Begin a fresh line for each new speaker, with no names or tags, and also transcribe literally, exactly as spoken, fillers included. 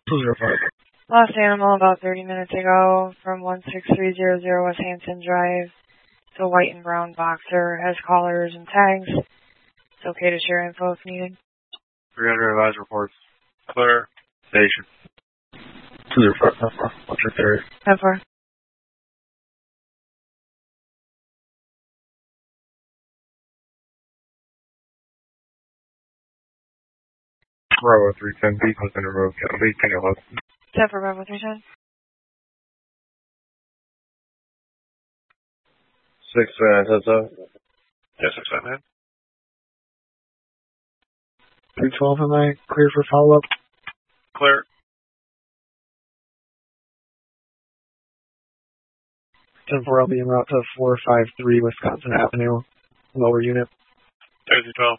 two zero five.
Lost animal about thirty minutes ago from one six three zero zero West Hampton Drive. It's a white and brown boxer, has collars and tags. It's okay to share info if needed.
three hundred advised reports. Clear. Station.
two zero five. Watch your area.
ten four.
Bravo three ten, vehicles in the road. Can you look?
ten four Bravo three ten.
Six, uh, heads up. Yes, six, seven.
three twelve, am I clear for follow-up?
Clear.
ten four, I'll be en route to four five three Wisconsin Avenue, lower unit.
thirty twelve.